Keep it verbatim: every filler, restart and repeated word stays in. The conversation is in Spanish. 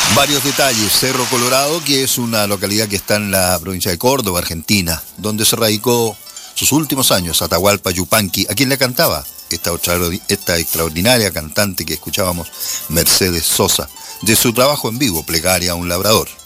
Varios detalles. Cerro Colorado, que es una localidad que está en la provincia de Córdoba, Argentina, donde se radicó sus últimos años Atahualpa Yupanqui, a quien le cantaba esta, esta extraordinaria cantante que escuchábamos, Mercedes Sosa, de su trabajo en vivo, Plegaria a un labrador.